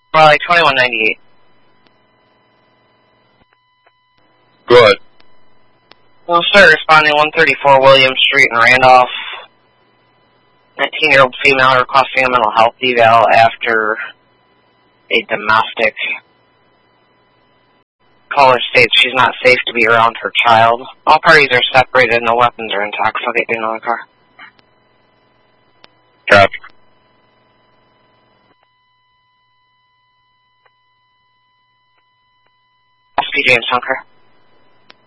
Raleigh 2198. Good. Well, sir, responding 134 William Street in Randolph. 19-year-old female requesting a mental health eval after a domestic. Caller states she's not safe to be around her child. All parties are separated, no weapons are intact, so I'll get you another car. Copy. SP James Hunker.